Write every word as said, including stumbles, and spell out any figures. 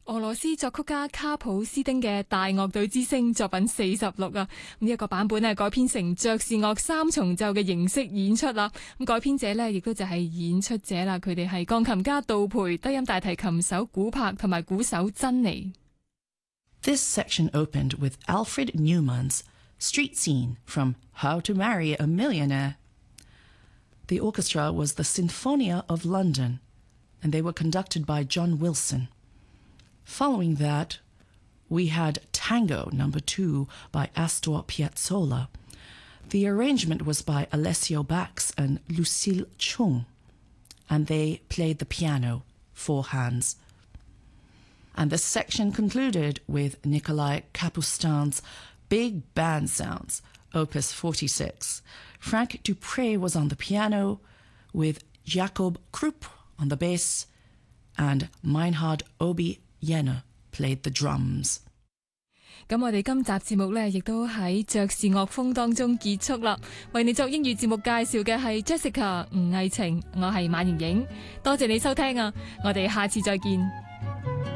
俄羅斯作曲家卡普斯丁嘅大樂隊之聲作品四十六啊，呢一個版本咧改編成爵士樂三重奏嘅形式演出啦。咁改編者呢亦都就係演出者啦，佢哋係鋼琴家杜培、低音大提琴手古柏同埋鼓手珍妮。 This section opened with Alfred Newman's Street Scene from How to Marry a Millionaire. The orchestra was the Sinfonia of London, and they were conducted by John Wilson. Following that, we had Tango Number Two by Astor Piazzolla. The arrangement was by Alessio Bax and Lucille Chung, and they played the piano, four hands. And the section concluded with Nikolai Kapustin's Big Band Sounds, Opus forty-six. Frank Dupre was on the piano, with Jakob Krupp on the bass, and Meinhard Obi Jenner played the drums. 咁我哋今集節目呢亦都喺爵士樂風當中結束啦。為你作英語節目介紹嘅係 Jessica 吳藝晴，我係馬盈瑩，多謝你收聽啊！我哋下次再見。